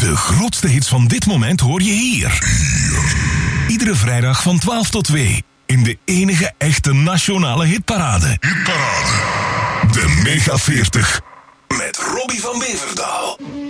De grootste hits van dit moment hoor je hier. Iedere vrijdag van 12 tot 2 in de enige echte nationale hitparade. De Mega 40 met Robbie van Beverdaal.